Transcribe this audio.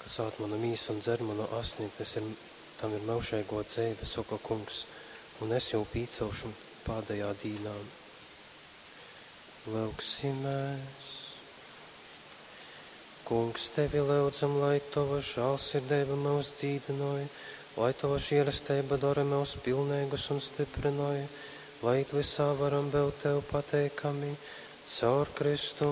kas ād manu mīsu un dzer manu asni, tam ir mūžīgo dzīve, saka kungs, un es jau pīcelšu pēdējā dīnā. Lūksimies. Kungs, tevi lūdzam, lai tava žēlsirdība mūs dzīdināja, lai tava žēlastība dara mūs pilnīgus un stiprināja, lai visā varam būt tev pateikami, caur Kristu